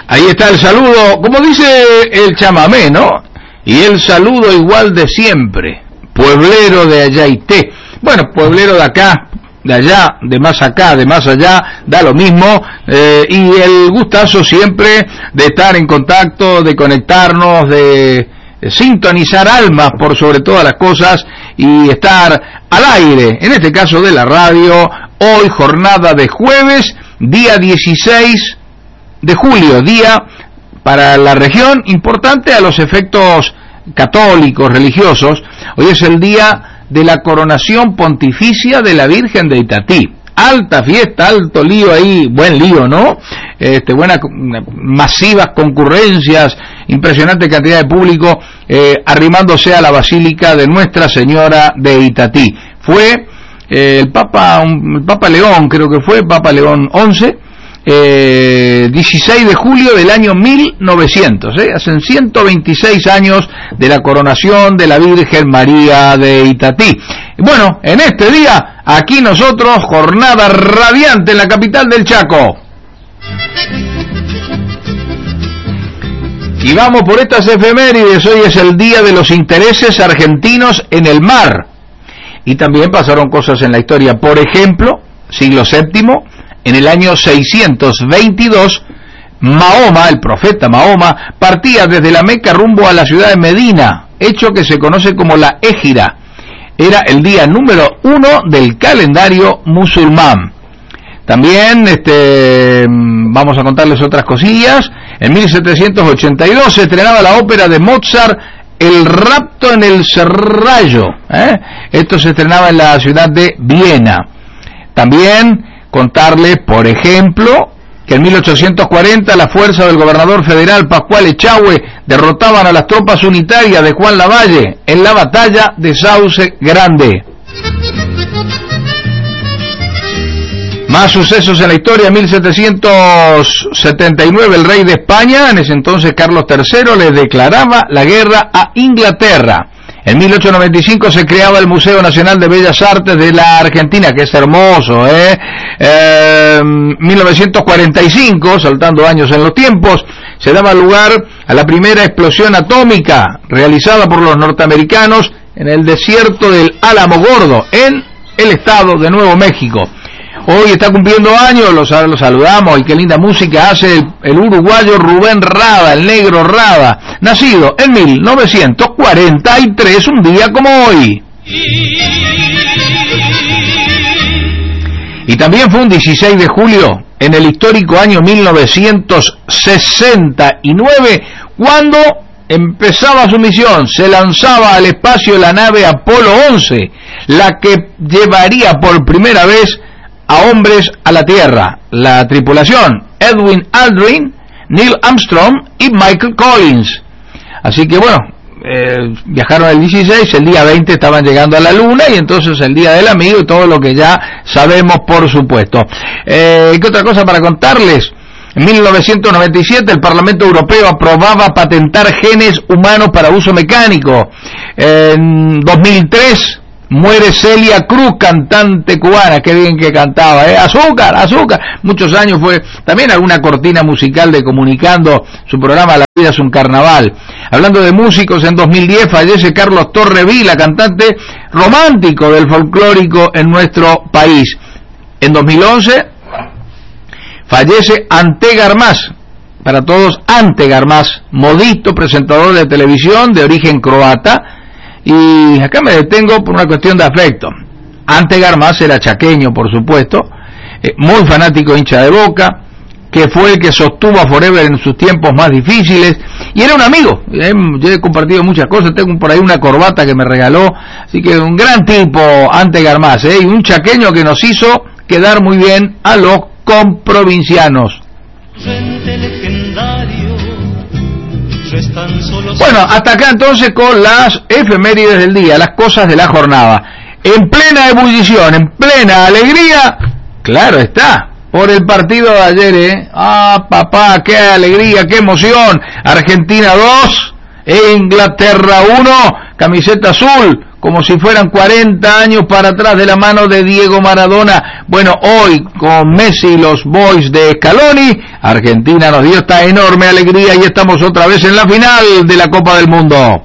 Ahí está el saludo, como dice el chamamé, ¿no? Y el saludo igual de siempre, pueblero de Ayaité. Bueno, pueblero de acá, de allá, de más acá, de más allá, da lo mismo, y el gustazo siempre de estar en contacto, de conectarnos, de sintonizar almas por sobre todas las cosas y estar al aire, en este caso de la radio, hoy jornada de jueves, día 16 de julio, día para la región importante a los efectos católicos, religiosos. Hoy es el día de la coronación pontificia de la Virgen de Itatí. Alta fiesta, alto lío ahí, buen lío, ¿no? Masivas concurrencias, impresionante cantidad de público arrimándose a la Basílica de Nuestra Señora de Itatí. Fue el Papa León, creo que fue Papa León XI, 16 de julio del año 1900, hacen 126 años de la coronación de la Virgen María de Itatí. Bueno, en este día, aquí nosotros, jornada radiante en la capital del Chaco. Y vamos por estas efemérides. Hoy es el día de los intereses argentinos en el mar. Y también pasaron cosas en la historia. Por ejemplo, siglo VII, en el año 622, Mahoma, el profeta Mahoma, partía desde la Meca rumbo a la ciudad de Medina, hecho que se conoce como la Égira. Era el día número 1 del calendario musulmán. También vamos a contarles otras cosillas. En 1782 se estrenaba la ópera de Mozart, El rapto en el Serrallo. Esto se estrenaba en la ciudad de Viena. También contarles, por ejemplo, que en 1840 la fuerza del gobernador federal Pascual Echagüe derrotaban a las tropas unitarias de Juan Lavalle en la batalla de Sauce Grande. Más sucesos en la historia. En 1779 el rey de España, en ese entonces Carlos III, le declaraba la guerra a Inglaterra. En 1895 se creaba el Museo Nacional de Bellas Artes de la Argentina, que es hermoso, 1945, saltando años en los tiempos, se daba lugar a la primera explosión atómica realizada por los norteamericanos en el desierto del Álamo Gordo, en el estado de Nuevo México. Hoy está cumpliendo años, lo saludamos, y qué linda música hace el uruguayo Rubén Rada, el negro Rada, nacido en 1943, un día como hoy. Y también fue un 16 de julio, en el histórico año 1969, cuando empezaba su misión, se lanzaba al espacio la nave Apolo 11, la que llevaría por primera vez a hombres a la Tierra. La tripulación: Edwin Aldrin, Neil Armstrong y Michael Collins. Así que bueno, viajaron el 16, el día 20 estaban llegando a la Luna, y entonces el Día del Amigo y todo lo que ya sabemos, por supuesto. ¿Qué otra cosa para contarles? En 1997 el Parlamento Europeo aprobaba patentar genes humanos para uso mecánico. En 2003 muere Celia Cruz, cantante cubana, qué bien que cantaba, Azúcar, Azúcar, muchos años fue también alguna cortina musical de Comunicando, su programa La Vida es un Carnaval. Hablando de músicos, en 2010 fallece Carlos Torrevila, cantante romántico del folclórico en nuestro país. En 2011 fallece Ante Garmaz, para todos Ante Garmaz, modito, presentador de televisión de origen croata. Y acá me detengo por una cuestión de afecto. Ante Garmaz era chaqueño, por supuesto, muy fanático, hincha de Boca, que fue el que sostuvo a Forever en sus tiempos más difíciles, y era un amigo. Yo he compartido muchas cosas, tengo por ahí una corbata que me regaló, así que un gran tipo Ante Garmaz, y un chaqueño que nos hizo quedar muy bien a los comprovincianos. Bueno, hasta acá entonces con las efemérides del día, las cosas de la jornada. En plena ebullición, en plena alegría, claro está, por el partido de ayer, papá, qué alegría, qué emoción. Argentina 2, Inglaterra 1, camiseta azul, como si fueran 40 años para atrás de la mano de Diego Maradona. Bueno, hoy con Messi y los Boys de Scaloni, Argentina nos dio esta enorme alegría y estamos otra vez en la final de la Copa del Mundo.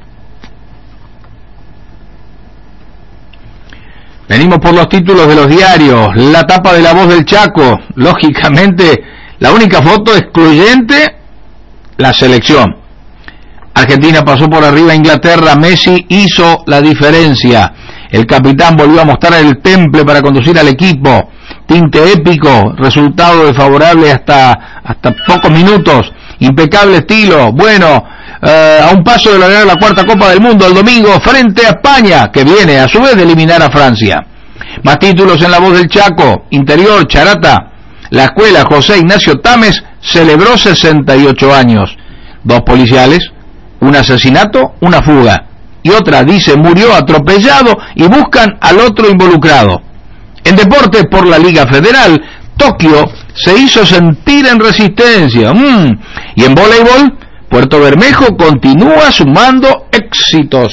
Venimos por los títulos de los diarios, la tapa de La Voz del Chaco, lógicamente la única foto excluyente, la selección. Argentina pasó por arriba a Inglaterra, Messi hizo la diferencia, el capitán volvió a mostrar el temple para conducir al equipo, tinte épico, resultado desfavorable hasta pocos minutos, impecable estilo, bueno, a un paso de lograr la cuarta Copa del Mundo el domingo frente a España, que viene a su vez de eliminar a Francia. Más títulos en La Voz del Chaco, Interior, Charata, la escuela José Ignacio Tames celebró 68 años, 2 policiales, un asesinato, una fuga, y otra dice murió atropellado y buscan al otro involucrado. En deporte por la Liga Federal, Tokio se hizo sentir en resistencia, y en voleibol, Puerto Bermejo continúa sumando éxitos.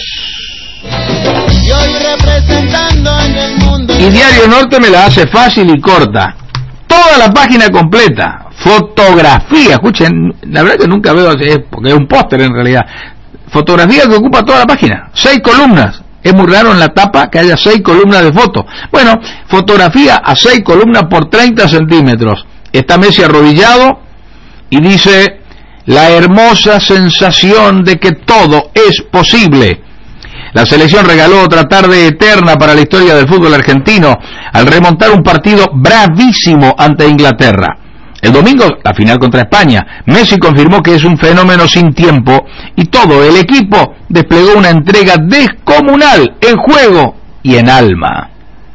Y Diario Norte me la hace fácil y corta. Toda la página completa. Fotografía, escuchen, la verdad que nunca veo, porque es un póster en realidad. Fotografía que ocupa toda la página. 6 columnas. Es muy raro en la tapa que haya 6 columnas de fotos. Bueno, fotografía a 6 columnas por 30 centímetros. Está Messi arrodillado y dice: la hermosa sensación de que todo es posible. La selección regaló otra tarde eterna para la historia del fútbol argentino al remontar un partido bravísimo ante Inglaterra. El domingo, la final contra España, Messi confirmó que es un fenómeno sin tiempo y todo el equipo desplegó una entrega descomunal en juego y en alma.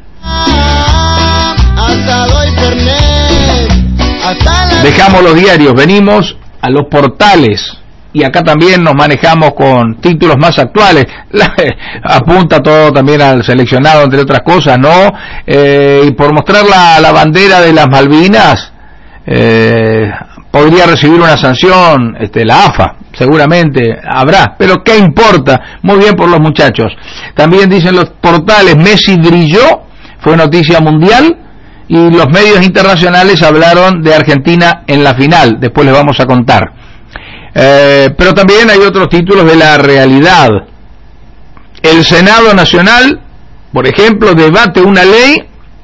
Dejamos los diarios, venimos a los portales y acá también nos manejamos con títulos más actuales. Apunta todo también al seleccionado, entre otras cosas, ¿no? Y por mostrar la bandera de las Malvinas, podría recibir una sanción, la AFA, seguramente habrá, pero ¿qué importa? Muy bien por los muchachos. También dicen los portales, Messi brilló, fue noticia mundial, y los medios internacionales hablaron de Argentina en la final, después les vamos a contar. Pero también hay otros títulos de la realidad. El Senado Nacional, por ejemplo, debate una ley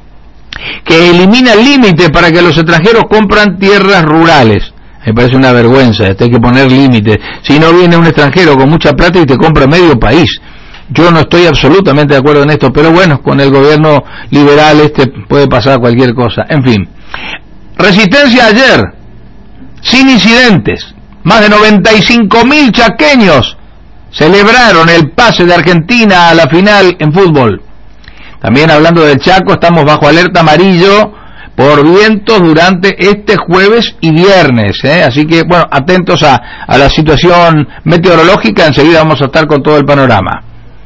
que elimina el límite para que los extranjeros compran tierras rurales. Me parece una vergüenza, hay que poner límites. Si no viene un extranjero con mucha plata y te compra medio país. Yo no estoy absolutamente de acuerdo en esto, pero bueno, con el gobierno liberal puede pasar cualquier cosa. En fin. Resistencia ayer, sin incidentes. Más de 95.000 chaqueños celebraron el pase de Argentina a la final en fútbol. También hablando del Chaco, estamos bajo alerta amarillo por vientos durante este jueves y viernes, así que bueno, atentos a la situación meteorológica, enseguida vamos a estar con todo el panorama.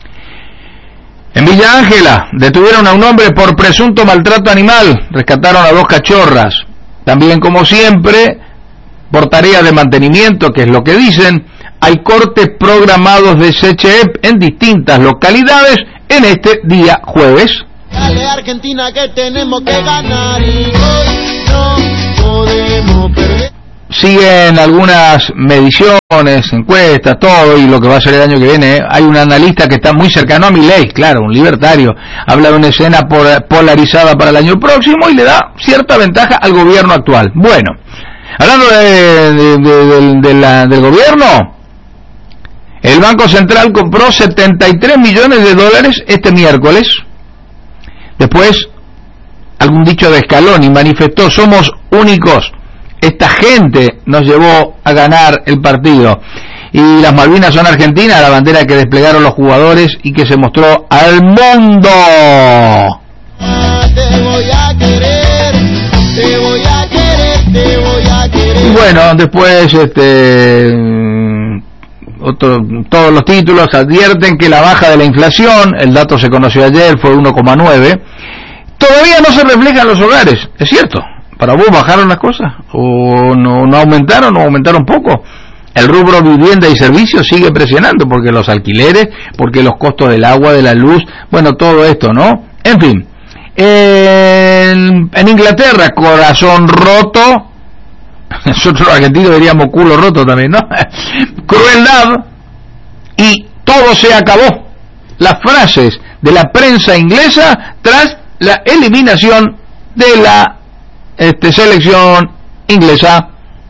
En Villa Ángela detuvieron a un hombre por presunto maltrato animal, rescataron a 2 cachorras. También, como siempre, por tareas de mantenimiento, que es lo que dicen, hay cortes programados de CHEP en distintas localidades en este día jueves. Dale Argentina que tenemos que ganar y hoy no podemos perder. Siguen algunas mediciones, encuestas, todo, y lo que va a ser el año que viene. Hay un analista que está muy cercano a Milei, claro, un libertario, habla de una escena polarizada para el año próximo y le da cierta ventaja al gobierno actual. Bueno, hablando del gobierno, el Banco Central compró $73 millones este miércoles. Después, algún dicho de Scaloni manifestó: somos únicos. Esta gente nos llevó a ganar el partido. Y las Malvinas son argentinas, la bandera que desplegaron los jugadores y que se mostró al mundo. Te voy a querer, te voy a querer, te voy a querer. Y bueno, después todos los títulos advierten que la baja de la inflación, el dato se conoció ayer, fue 1,9, todavía no se refleja en los hogares. Es cierto. ¿Para vos bajaron las cosas? ¿O no aumentaron o aumentaron poco? El rubro vivienda y servicios sigue presionando, porque los alquileres, porque los costos del agua, de la luz, bueno, todo esto, ¿no? En fin, en Inglaterra, corazón roto, nosotros los argentinos diríamos culo roto también, ¿no? Crueldad, y todo se acabó. Las frases de la prensa inglesa tras la eliminación de la selección inglesa.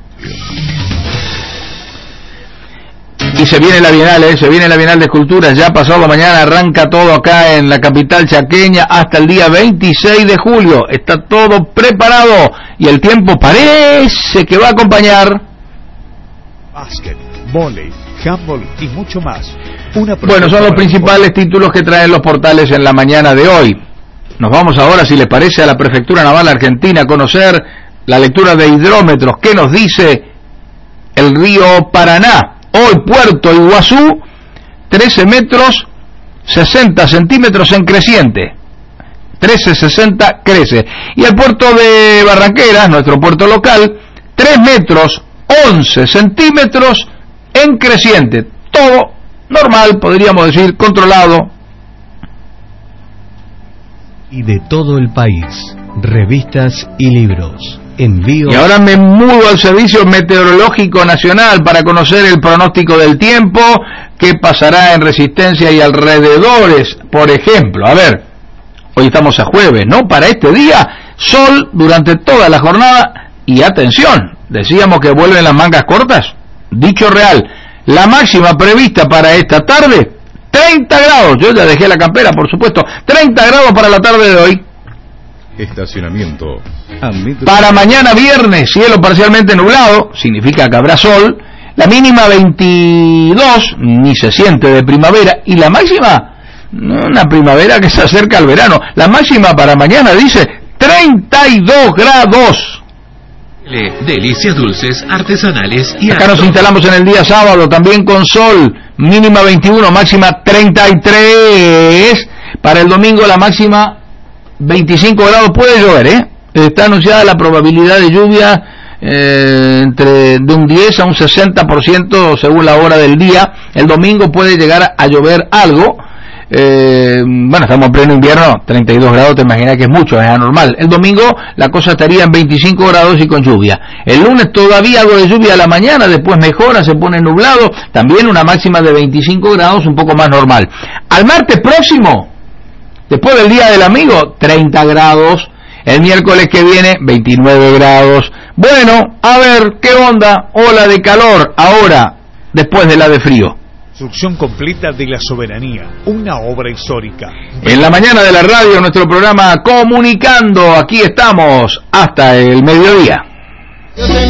Y se viene la Bienal de Esculturas, ya pasado mañana arranca todo acá en la capital chaqueña hasta el día 26 de julio, está todo preparado y el tiempo parece que va a acompañar. Básquet, vóley, handball y mucho más. Bueno, son los principales títulos que traen los portales en la mañana de hoy. Nos vamos ahora, si les parece, a la Prefectura Naval Argentina a conocer la lectura de hidrómetros. ¿Qué nos dice el río Paraná? Hoy Puerto Iguazú, 13 metros 60 centímetros en creciente, 13,60 crece. Y el puerto de Barranqueras, nuestro puerto local, 3 metros 11 centímetros en creciente. Todo normal, podríamos decir, controlado. Y de todo el país, revistas y libros. Envío. Y ahora me mudo al Servicio Meteorológico Nacional para conocer el pronóstico del tiempo, qué pasará en Resistencia y alrededores. Por ejemplo, a ver, hoy estamos a jueves, ¿no? Para este día, sol durante toda la jornada y atención, decíamos que vuelven las mangas cortas. Dicho real, la máxima prevista para esta tarde, 30 grados. Yo ya dejé la campera, por supuesto. 30 grados para la tarde de hoy. Estacionamiento. Para mañana viernes, cielo parcialmente nublado, significa que habrá sol. La mínima 22, ni se siente de primavera. Y la máxima, una primavera que se acerca al verano. La máxima para mañana dice 32 grados. Delicias dulces, artesanales y acá nos instalamos en el día sábado, también con sol. Mínima 21, máxima 33. Para el domingo la máxima 25 grados, puede llover, está anunciada la probabilidad de lluvia de un 10 a un 60% según la hora del día. El domingo puede llegar a llover algo. Bueno, estamos en pleno invierno, 32 grados, te imaginas que es mucho, es anormal. El domingo la cosa estaría en 25 grados y con lluvia. El lunes todavía algo de lluvia a la mañana, después mejora, se pone nublado, también una máxima de 25 grados, un poco más normal. Al martes próximo, después del Día del Amigo, 30 grados. El miércoles que viene, 29 grados. Bueno, a ver, ¿qué onda? Ola de calor ahora, después de la de frío. Construcción completa de la soberanía, una obra histórica. En la mañana de la radio, nuestro programa Comunicando. Aquí estamos hasta el mediodía.